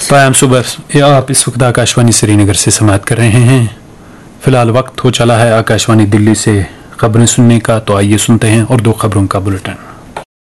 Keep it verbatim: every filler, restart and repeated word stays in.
Poem सुबह या आप इस वक्त आकाशवाणी श्रीनगर से समाप्त कर रहे हैं। फिलहाल वक्त हो चला है आकाशवाणी दिल्ली से खबरें सुनने का, तो आइए सुनते हैं और दो खबरों का बुलेटिन।